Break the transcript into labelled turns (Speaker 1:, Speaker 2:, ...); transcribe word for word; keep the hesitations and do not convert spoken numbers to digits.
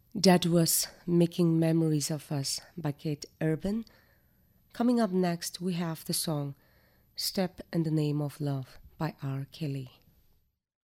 Speaker 1: That was Making Memories of Us by Kate Urban. Coming up next, we have the song Step in the Name of Love by R. Kelly.